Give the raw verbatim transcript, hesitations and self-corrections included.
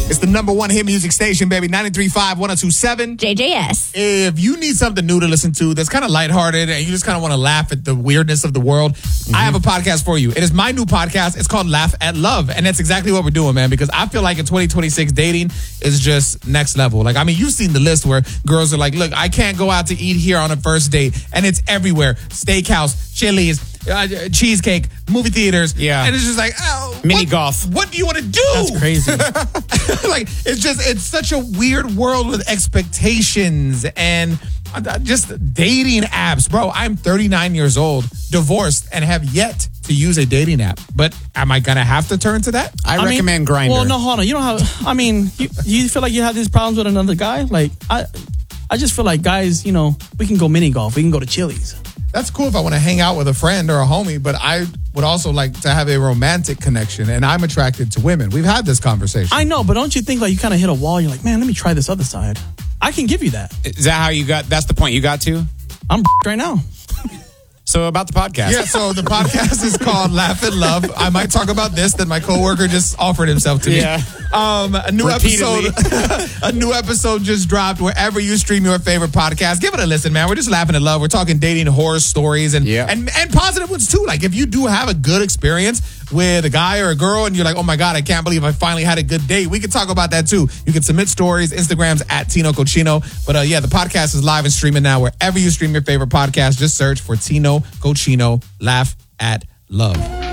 It's the number one hit music station, baby. ninety-three point five, one oh two point seven. J J S. If you need something new to listen to that's kind of lighthearted and you just kind of want to laugh at the weirdness of the world, mm-hmm. I have a podcast for you. It is my new podcast. It's called Laugh at Love. And that's exactly what we're doing, man, because I feel like in twenty twenty-six, dating is just next level. Like, I mean, you've seen the list where girls are like, look, I can't go out to eat here on a first date. And it's everywhere. Steakhouse, Chili's, Uh, cheesecake, movie theaters, yeah, and it's just like, oh, mini what, golf. What do you want to do? That's crazy. Like, it's just, it's such a weird world with expectations and just dating apps, bro. I'm thirty-nine years old, divorced, and have yet to use a dating app. But am I gonna have to turn to that? I, I recommend mean, Grindr. Well, no, hold on. You don't have. I mean, you, you feel like you have these problems with another guy? Like, I, I just feel like guys, you know, we can go mini golf, we can go to Chili's. That's cool if I want to hang out with a friend or a homie, but I would also like to have a romantic connection, and I'm attracted to women. We've had this conversation. I know, but don't you think like you kind of hit a wall? You're like, man, let me try this other side. I can give you that. Is that how you got, that's the point you got to? I'm right now. So about the podcast. Yeah, so the podcast is called Laugh at Love. I might talk about this, that my coworker just offered himself to me. Yeah. Um, a new Repeatedly. episode a new episode just dropped wherever you stream your favorite podcast. Give it a listen, man. We're just laughing at love. We're talking dating horror stories and, yeah. and, and positive ones too. Like if you do have a good experience with a guy or a girl and you're like, oh my God, I can't believe I finally had a good date, we can talk about that too. You can submit stories, Instagram's at Tino Cochino. But uh, yeah, the podcast is live and streaming now. Wherever you stream your favorite podcast, just search for Tino Cochino. Laugh at Love.